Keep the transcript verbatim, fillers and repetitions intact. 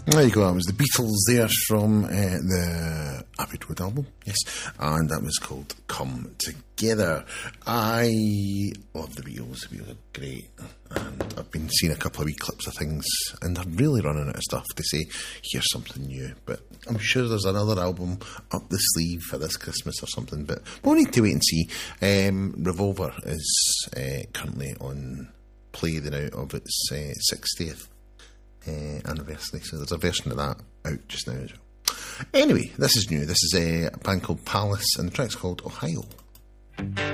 There you go, that was the Beatles there from uh, the Abbey Road album, yes, and that was called Come Together. I love the Beatles, the Beatles are great, and I've been seeing a couple of wee clips of things, and they're really running out of stuff to say, here's something new, but I'm sure there's another album up the sleeve for this Christmas or something, but we'll need to wait and see. Um, Revolver is uh, currently on play the night of its uh, sixtieth Uh, anniversary, so there's a version of that out just now as well. Anyway, this is new. This is a band called Palace, and the track's called Ohio.